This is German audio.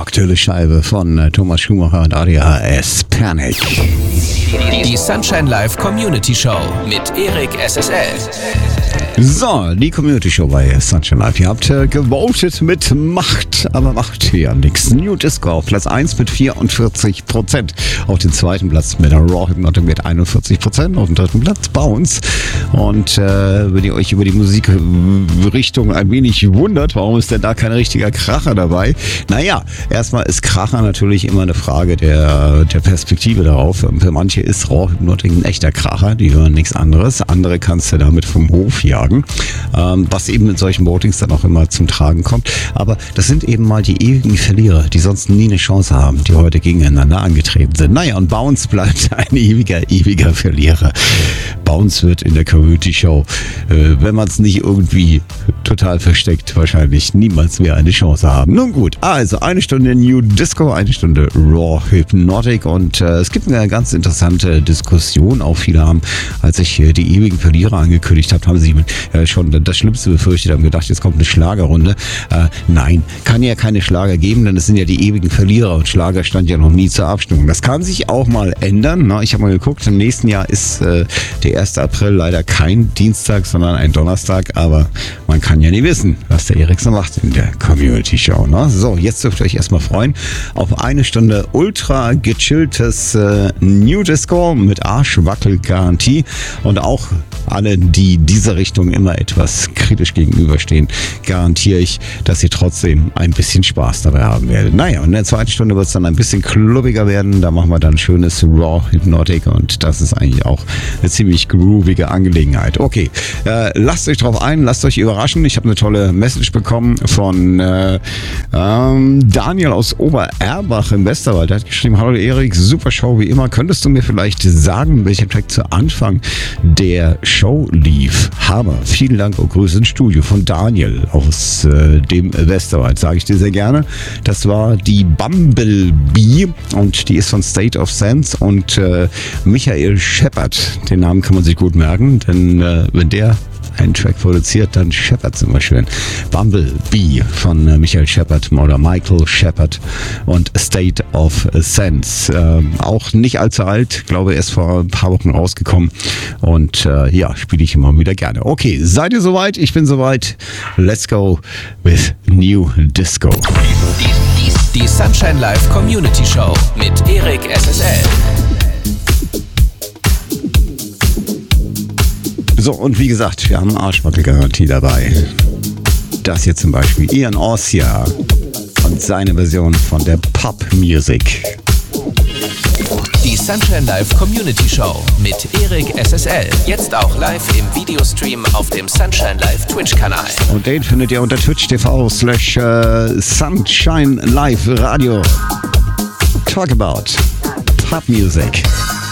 aktuelle Scheibe von Thomas Schumacher und ADHS, Panic. Die Sunshine Live Community Show mit Erik SSL. So, die Community Show bei Sunshine Live. Ihr habt gewotet mit Macht, aber macht hier nichts. New Disco auf Platz 1 mit 44%. Auf den zweiten Platz mit der Raw Hypnotic mit 41%. Auf dem dritten Platz Bounce. Und wenn ihr euch über die Musikrichtung ein wenig wundert, warum ist denn da kein richtiger Kracher dabei? Naja, erstmal ist Kracher natürlich immer eine Frage der Perspektive darauf. Für manche ist Raw Hypnotic ein echter Kracher, die hören nichts anderes. Andere kannst du damit vom Hof jagen. Was eben in solchen Votings dann auch immer zum Tragen kommt. Aber das sind eben mal die ewigen Verlierer, die sonst nie eine Chance haben, die heute gegeneinander angetreten sind. Naja, und Bounce bleibt ein ewiger Verlierer. Bounce wird in der Community Show, wenn man es nicht irgendwie total versteckt, wahrscheinlich niemals mehr eine Chance haben. Nun gut, also eine Stunde New Disco, eine Stunde Raw Hypnotic und es gibt eine ganz interessante Diskussion. Auch viele haben, als ich die ewigen Verlierer angekündigt habe, haben sie schon das Schlimmste befürchtet, haben gedacht, jetzt kommt eine Schlagerrunde. Nein, kann ja keine Schlager geben, denn es sind ja die ewigen Verlierer und Schlager stand ja noch nie zur Abstimmung. Das kann sich auch mal ändern. Ich habe mal geguckt, im nächsten Jahr ist der 1. April leider kein Dienstag, sondern ein Donnerstag, aber man kann ja nie wissen, was der Erik so macht in der Community Show. So, jetzt dürft ihr euch erstmal freuen auf eine Stunde ultra gechilltes New Disco mit Arschwackelgarantie und auch alle, die dieser Richtung immer etwas kritisch gegenüberstehen, garantiere ich, dass ihr trotzdem ein bisschen Spaß dabei haben werdet. Naja, und in der zweiten Stunde wird es dann ein bisschen klubbiger werden. Da machen wir dann schönes Raw Hypnotic und das ist eigentlich auch eine ziemlich groovige Angelegenheit. Okay, lasst euch drauf ein, lasst euch überraschen. Ich habe eine tolle Message bekommen von Daniel aus Obererbach im Westerwald. Der hat geschrieben, hallo Erik, super Show wie immer. Könntest du mir vielleicht sagen, welcher Track zu Anfang der Show lief? Hammer. Vielen Dank und Grüße ins Studio von Daniel aus dem Westerwald. Sage ich dir sehr gerne. Das war die Bumblebee und die ist von State of Sense und Michael Shepard. Den Namen kann man sich gut merken, denn wenn der einen Track produziert, dann Shepard's immer schön. Bumblebee von Michael Shepard oder Michael Shepard und State of Sense. Auch nicht allzu alt, glaube erst vor ein paar Wochen rausgekommen und ja, spiele ich immer wieder gerne. Okay, seid ihr soweit? Ich bin soweit. Let's go with New Disco. Die Sunshine Live Community Show mit Erik SSL. So, und wie gesagt, wir haben Arschwackelgarantie dabei. Das hier zum Beispiel Ian Orsia und seine Version von der Pop-Music. Die Sunshine Live Community Show mit Erik SSL. Jetzt auch live im Videostream auf dem Sunshine Live Twitch-Kanal. Und den findet ihr unter twitch.tv/Sunshine Live Radio. Talk about Pop Music.